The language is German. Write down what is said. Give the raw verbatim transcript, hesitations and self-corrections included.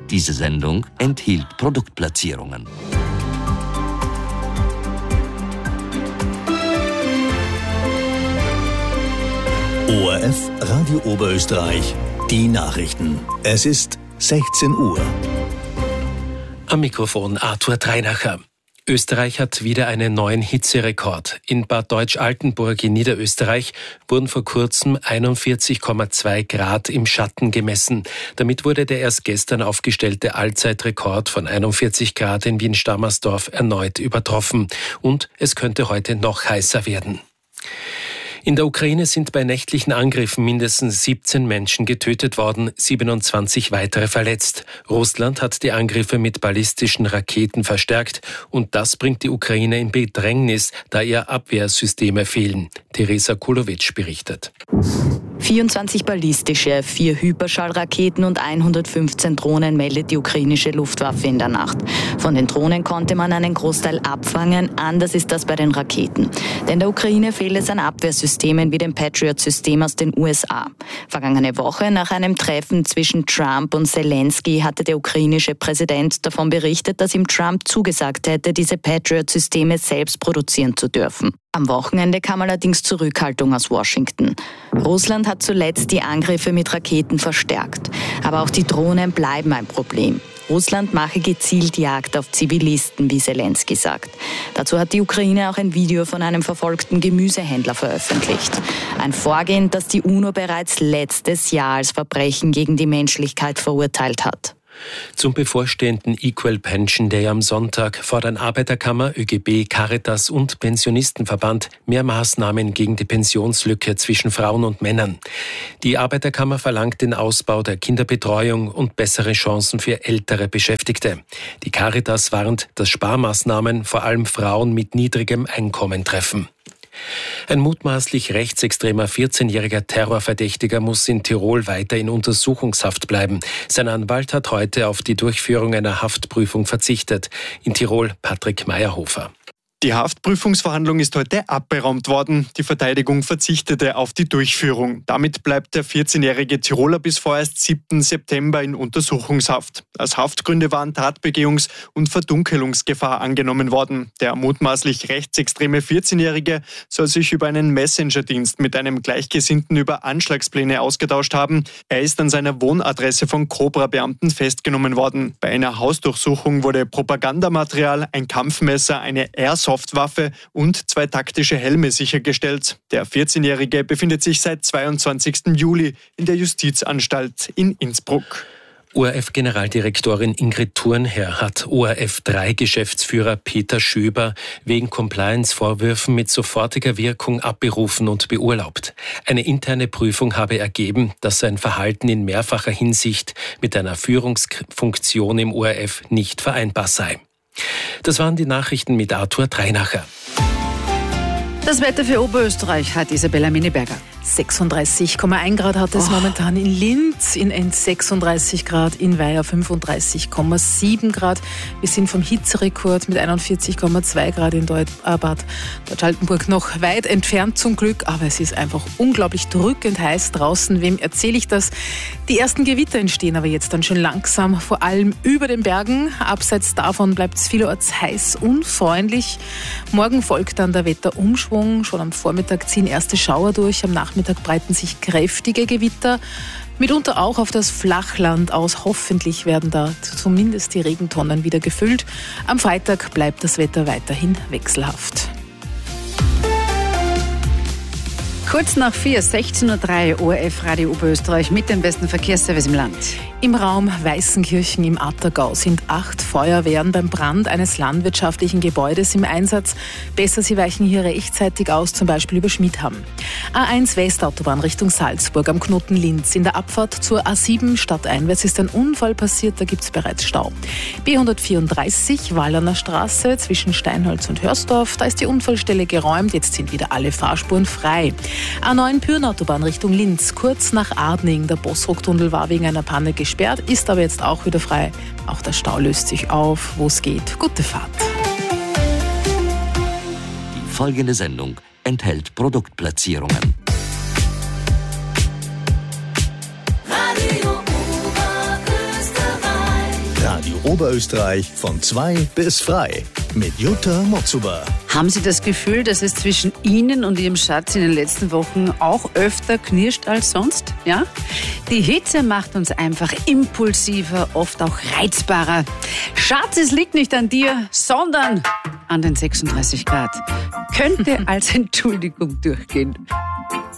Diese Sendung enthielt Produktplatzierungen. O R F Radio Oberösterreich, die Nachrichten. Es ist sechzehn Uhr. Am Mikrofon Arthur Dreinacher. Österreich hat wieder einen neuen Hitzerekord. In Bad Deutsch-Altenburg in Niederösterreich wurden vor kurzem einundvierzig Komma zwei Grad im Schatten gemessen. Damit wurde der erst gestern aufgestellte Allzeitrekord von einundvierzig Grad in Wien-Stammersdorf erneut übertroffen. Und es könnte heute noch heißer werden. In der Ukraine sind bei nächtlichen Angriffen mindestens siebzehn Menschen getötet worden, siebenundzwanzig weitere verletzt. Russland hat die Angriffe mit ballistischen Raketen verstärkt und das bringt die Ukraine in Bedrängnis, da ihr Abwehrsysteme fehlen. Teresa Kulowitsch berichtet. vierundzwanzig ballistische, vier Hyperschallraketen und hundertfünfzehn Drohnen meldet die ukrainische Luftwaffe in der Nacht. Von den Drohnen konnte man einen Großteil abfangen, anders ist das bei den Raketen. Denn der Ukraine fehlt es an Abwehrsystemen wie dem Patriot-System aus den U S A. Vergangene Woche, nach einem Treffen zwischen Trump und Zelensky, hatte der ukrainische Präsident davon berichtet, dass ihm Trump zugesagt hätte, diese Patriot-Systeme selbst produzieren zu dürfen. Am Wochenende kam allerdings Zurückhaltung aus Washington. Russland hat zuletzt die Angriffe mit Raketen verstärkt. Aber auch die Drohnen bleiben ein Problem. Russland mache gezielt Jagd auf Zivilisten, wie Zelensky sagt. Dazu hat die Ukraine auch ein Video von einem verfolgten Gemüsehändler veröffentlicht. Ein Vorgehen, das die UNO bereits letztes Jahr als Verbrechen gegen die Menschlichkeit verurteilt hat. Zum bevorstehenden Equal Pension Day am Sonntag fordern Arbeiterkammer, ÖGB, Caritas und Pensionistenverband mehr Maßnahmen gegen die Pensionslücke zwischen Frauen und Männern. Die Arbeiterkammer verlangt den Ausbau der Kinderbetreuung und bessere Chancen für ältere Beschäftigte. Die Caritas warnt, dass Sparmaßnahmen vor allem Frauen mit niedrigem Einkommen treffen. Ein mutmaßlich rechtsextremer vierzehnjähriger Terrorverdächtiger muss in Tirol weiter in Untersuchungshaft bleiben. Sein Anwalt hat heute auf die Durchführung einer Haftprüfung verzichtet. In Tirol Patrick Meyerhofer. Die Haftprüfungsverhandlung ist heute abberaumt worden. Die Verteidigung verzichtete auf die Durchführung. Damit bleibt der vierzehnjährige Tiroler bis vorerst siebten September in Untersuchungshaft. Als Haftgründe waren Tatbegehungs- und Verdunkelungsgefahr angenommen worden. Der mutmaßlich rechtsextreme vierzehnjährige soll sich über einen Messenger-Dienst mit einem Gleichgesinnten über Anschlagspläne ausgetauscht haben. Er ist an seiner Wohnadresse von Cobra-Beamten festgenommen worden. Bei einer Hausdurchsuchung wurde Propagandamaterial, ein Kampfmesser, eine Airsoft Waffe und zwei taktische Helme sichergestellt. Der vierzehnjährige befindet sich seit zweiundzwanzigsten Juli in der Justizanstalt in Innsbruck. O R F-Generaldirektorin Ingrid Thurnherr hat O R F drei Geschäftsführer Peter Schöber wegen Compliance-Vorwürfen mit sofortiger Wirkung abberufen und beurlaubt. Eine interne Prüfung habe ergeben, dass sein Verhalten in mehrfacher Hinsicht mit einer Führungsfunktion im O R F nicht vereinbar sei. Das waren die Nachrichten mit Arthur Dreinacher. Das Wetter für Oberösterreich hat Isabella Miniberger. sechsunddreißig Komma eins Grad hat es oh. momentan in Linz, in Enns sechsunddreißig Grad, in Weiher fünfunddreißig Komma sieben Grad. Wir sind vom Hitzerekord mit einundvierzig Komma zwei Grad in Deut- äh, Bad Deutsch-Altenburg noch weit entfernt zum Glück, aber es ist einfach unglaublich drückend heiß draußen. Wem erzähle ich das? Die ersten Gewitter entstehen aber jetzt dann schon langsam, vor allem über den Bergen. Abseits davon bleibt es vielerorts heiß, unfreundlich. Morgen folgt dann der Wetterumschwung. Schon am Vormittag ziehen erste Schauer durch, am Nachmittag breiten sich kräftige Gewitter, mitunter auch auf das Flachland aus. Hoffentlich werden da zumindest die Regentonnen wieder gefüllt. Am Freitag bleibt das Wetter weiterhin wechselhaft. Kurz nach vier, sechzehn Uhr drei, O R F Radio Oberösterreich mit dem besten Verkehrsservice im Land. Im Raum Weißenkirchen im Attergau sind acht Feuerwehren beim Brand eines landwirtschaftlichen Gebäudes im Einsatz. Besser, sie weichen hier rechtzeitig aus, zum Beispiel über Schmidham. A eins Westautobahn Richtung Salzburg am Knoten Linz. In der Abfahrt zur A sieben stadteinwärts ist ein Unfall passiert, da gibt es bereits Stau. B hundertvierunddreißig Wallerner Straße zwischen Steinholz und Hörsdorf. Da ist die Unfallstelle geräumt, jetzt sind wieder alle Fahrspuren frei. A neun Pyrnautobahn Richtung Linz, kurz nach Adning. Der Bossrucktunnel war wegen einer Panne gesperrt, ist aber jetzt auch wieder frei. Auch der Stau löst sich auf, wo es geht. Gute Fahrt. Die folgende Sendung enthält Produktplatzierungen. Radio Oberösterreich. Oberösterreich von zwei bis frei mit Jutta Motzuber. Haben Sie das Gefühl, dass es zwischen Ihnen und Ihrem Schatz in den letzten Wochen auch öfter knirscht als sonst? Ja? Die Hitze macht uns einfach impulsiver, oft auch reizbarer. Schatz, es liegt nicht an dir, sondern an den sechsunddreißig Grad. Könnte als Entschuldigung durchgehen.